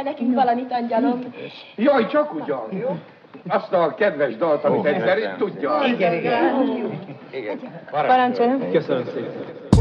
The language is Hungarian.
el nekünk valamit, angyalom? Jaj, csak ugyan, jó? Azt a kedves dalt, amit egyszer tudja. Igen. Parancsoljon. Köszönöm szépen.